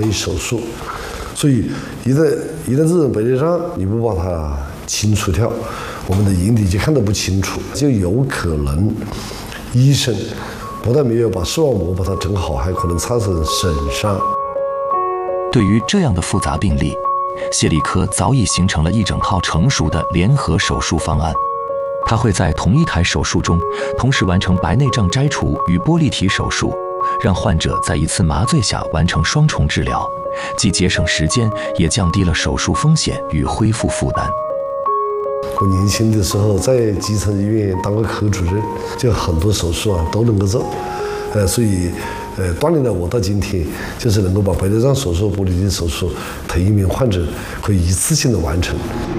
为手术。所以一旦这种白内障你不把它清除掉，我们的眼底就看得不清楚，就有可能医生不但没有把视网膜把它整好，还可能产生损伤。 对于这样的复杂病例，谢立科早已形成了一整套成熟的联合手术方案。他会在同一台手术中同时完成白内障摘除与玻璃体手术，让患者在一次麻醉下完成双重治疗，既节省时间，也降低了手术风险与恢复负担。 我年轻的时候在基层医院当个科主任，就很多手术都能够做，所以锻炼了我到今天，就是能够把白内障手术、玻璃体手术，同一名患者可以一次性的完成。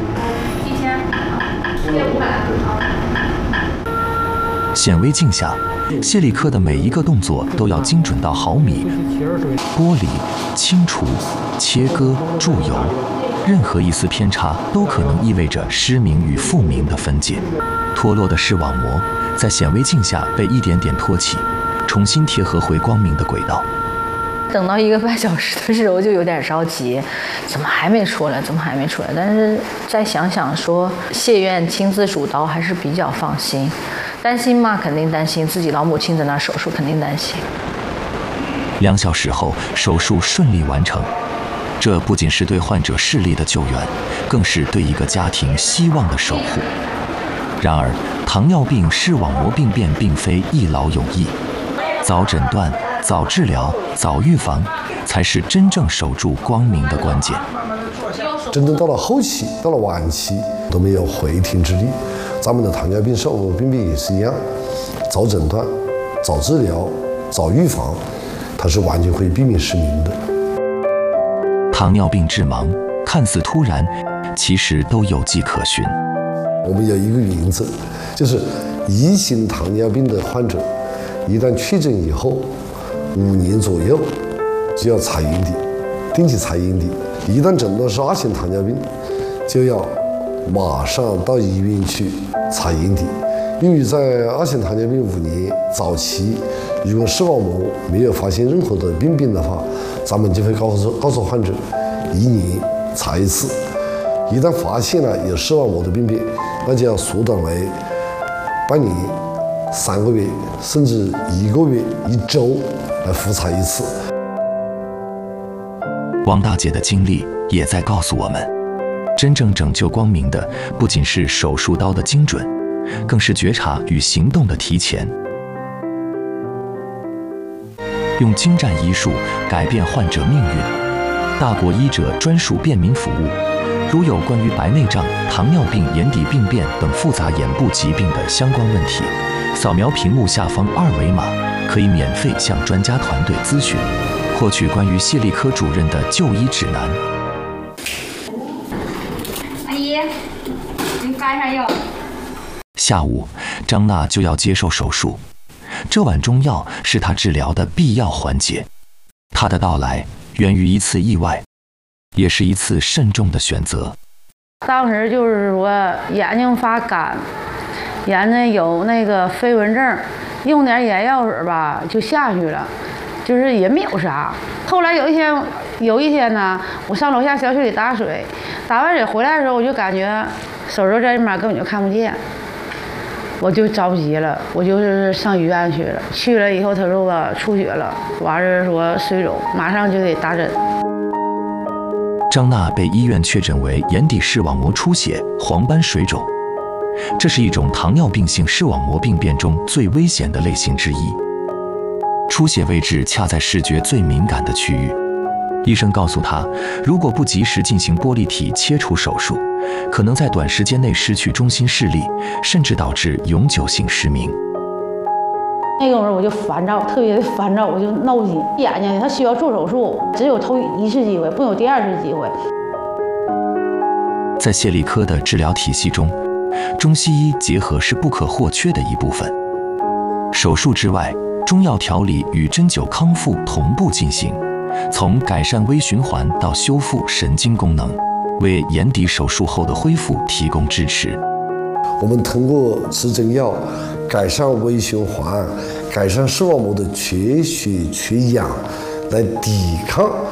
显微镜下，谢立科的每一个动作都要精准到毫米，剥离、清除、切割、注油，任何一丝偏差都可能意味着失明与复明的分界。脱落的视网膜在显微镜下被一点点托起，重新贴合回光明的轨道。 等到1个半小时的时候就有点着急，怎么还没出来？但是再想想说，谢院亲自主刀还是比较放心。担心吗？肯定担心，自己老母亲在那手术，肯定担心。 2小时后，手术顺利完成。这不仅是对患者视力的救援，更是对一个家庭希望的守护。然而，糖尿病视网膜病变并非一劳永逸，早诊断、早治疗、早预防，才是真正守住光明的关键。 真正到了后期，到了晚期，都没有回天之力。咱们的糖尿病视网膜病变也是一样，早诊断、早治疗、早预防，它是完全可以避免失明的。 糖尿病致盲看似突然，其实都有迹可循。 我们有一个原则，就是1型糖尿病的患者，一旦确诊以后，5年左右就要查眼底，定期查眼底。一旦诊断是2型糖尿病，就要马上到医院去查眼底，因为在2型糖尿病5年早期，如果视网膜没有发现任何的病变的话，咱们就会告诉患者1年查一次。一旦发现了有视网膜的病变，那就要缩短为半年、3个月，甚至1个月、1周来复查一次。 王大姐的经历也在告诉我们，真正拯救光明的不仅是手术刀的精准，更是觉察与行动的提前。用精湛医术改变患者命运，大国医者专属便民服务。如有关于白内障、糖尿病、眼底病变等复杂眼部疾病的相关问题，扫描屏幕下方2维码，可以免费向专家团队咨询，获取关于谢立科主任的就医指南。 阿姨，您盖上药。 下午，张娜就要接受手术，这碗中药是她治疗的必要环节。她的到来源于一次意外，也是一次慎重的选择。 当时就是说眼睛发干，眼睛有那个飞蚊症，用点眼药水吧就下去了，就是也没有啥。后来有一天呢，我上楼下小区里打水，打完水回来的时候，我就感觉手肘这面根本就看不见，我就着急了，我就是上医院去了。去了以后，他说我出血了，完事说水肿，马上就得打针。 张娜被医院确诊为眼底视网膜出血、黄斑水肿，这是一种糖尿病性视网膜病变中最危险的类型之一。出血位置恰在视觉最敏感的区域，医生告诉他，如果不及时进行玻璃体切除手术，可能在短时间内失去中心视力，甚至导致永久性失明。 那个时候我就烦躁，特别的烦躁，我就闹心。眼睛他需要做手术，只有头1次机会，不有第2次机会。 在谢立科的治疗体系中，中西医结合是不可或缺的一部分。手术之外，中药调理与针灸康复同步进行，从改善微循环到修复神经功能，为眼底手术后的恢复提供支持。 我们通过吃针药改善微循环，改善视网膜的缺血缺氧，来抵抗